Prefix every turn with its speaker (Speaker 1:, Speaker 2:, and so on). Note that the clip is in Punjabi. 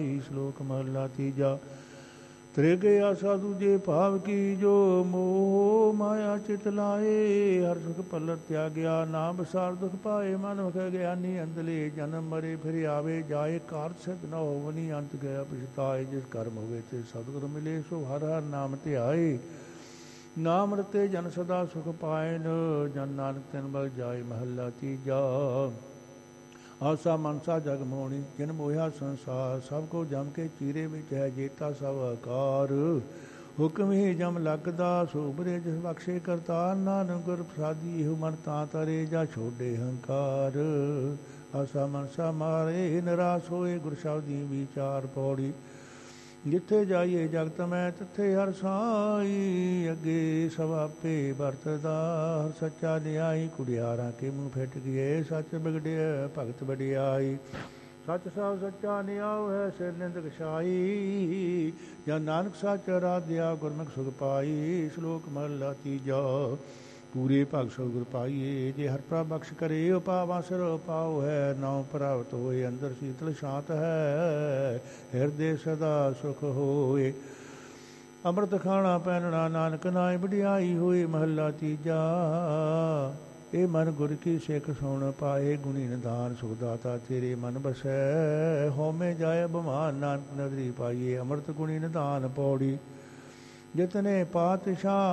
Speaker 1: ਪਾਈ। ਸ਼ਲੋਕ ਮਹਲਾ ਤੀਜਾ। ਤ੍ਰਿਗ ਆ ਸਾਧੂ ਜੇ ਭਾਵ ਕੀ ਜੋ ਮੋਹ ਮਾਇਆ ਚਿਤ ਲਾਏ। ਹਰ ਸੁਖ ਪਲਟ ਤਿਆਗਿਆ ਨਾਮ ਵਿਸਾਰ ਦੁਖ ਪਾਏ। ਮਨ ਮੁਖ ਗਿਆਨੀ ਅੰਦਲੇ ਜਨਮ ਮਰੇ ਫਿਰ ਆਵੇ ਜਾਏ। ਕਾਰ ਸਿਧ ਨ ਹੋਵਨੀ ਅੰਤ ਗਿਆ ਪਛਤਾਏ। ਜਿਸ ਕਰਮ ਹੋਵੇ ਤੇ ਸਤਿਗੁਰ ਮਿਲੇ ਸੋ ਹਰ ਹਰ ਨਾਮ ਧਿਆਏ। ਨਾਮ ਰਤੇ ਜਨ ਸਦਾ ਸੁਖ ਪਾਇਨ ਜਨ ਨਾਨਕ ਤਿਨ ਬਲ ਜਾਏ। ਮਹੱਲਾ ਤੀਜਾ। ਆਸਾ ਮਨਸਾ ਜਗ ਮੋਹਣੀ ਜਿਨ ਮੋਹਿਆ ਸੰਸਾਰ। ਸਭ ਕੋ ਜਮ ਕੇ ਚੀਰੇ ਵਿੱਚ ਹੈ ਜੇਤਾ ਸਭ ਆਕਾਰ। ਹੁਕਮ ਹੀ ਜਮ ਲੱਗਦਾ ਸੋਬਰੇ ਜਿਸ ਬਖਸ਼ੇ ਕਰਤਾਰ। ਨਾਨਕ ਗੁਰ ਪ੍ਰਸਾਦੀ ਇਹੋ ਮਨ ਤਾਂ ਤਰੇ ਜਾ ਛੋਡੇ ਹੰਕਾਰ। ਆਸਾ ਮਨਸਾ ਮਾਰੇ ਨਿਰਾਸ਼ ਹੋਏ ਗੁਰ ਸ਼ਬਦੀ ਵਿਚਾਰ ਪੌੜੀ। ਜਿੱਥੇ ਜਾਈਏ ਜਗਤ ਮੈਂ ਤਿੱਥੇ ਹਰ ਸਾਈ। ਅੱਗੇ ਸਭ ਆਪੇ ਵਰਤਦਾ ਹਰ ਸੱਚਾ ਨਿਆਈ। ਕੁੜਿਆਰਾਂ ਕੇ ਮੂੰਹ ਫਿੱਟ ਗਏ ਸੱਚ ਬਿਗੜਿਆ ਭਗਤ ਵਡਿਆਈ। ਸੱਚ ਸਭ ਸੱਚਾ ਨਿਆਉ ਹੈ ਸਿਰ ਨਿੰਦਕ ਛਾਈ। ਜਾਂ ਨਾਨਕ ਸੱਚ ਆਰਾਧਿਆ ਗੁਰਮੁਖ ਸੁਖ ਪਾਈ। ਸ਼ਲੋਕ ਮਹਲਾ ਤੀਜਾ। ਪੂਰੇ ਭਗ ਸੋ ਗੁਰ ਪਾਈਏ ਜੇ ਹਰ ਪ੍ਰਭ ਬਖਸ਼ ਕਰੇ। ਉਪਾਵਾ ਸਿਰ ਉਪਾਉ ਹੈ ਨਾਉ ਪ੍ਰਾਪਤ ਹੋਏ। ਅੰਦਰ ਸੀਤਲ ਸ਼ਾਂਤ ਹੈ ਹਿਰਦੇ ਸਦਾ ਸੁਖ ਹੋਏ। ਅੰਮ੍ਰਿਤ ਖਾਣਾ ਪਹਿਨਣਾ ਨਾਨਕ ਨਾਏ ਵਡਿਆਈ ਹੋਏ। ਮਹੱਲਾ ਤੀਜਾ। ਇਹ ਮਨ ਗੁਰ ਕੀ ਸਿੱਖ ਸੁਣ ਪਾਏ। ਗੁਣੀ ਨਿਧਾਨ ਸੁਖ ਦਾਤਾ ਤੇਰੇ ਮਨ ਬਸੈ। ਹਉਮੈ ਜਾਏ ਬਿਮਾਨ ਨਾਨਕ ਨਦਰੀ ਪਾਈਏ। ਅੰਮ੍ਰਿਤ ਗੁਣੀ ਨਿਧਾਨ ਪੌੜੀ। ਜਿਤਨੇ ਪਾਤਸ਼ਾਹ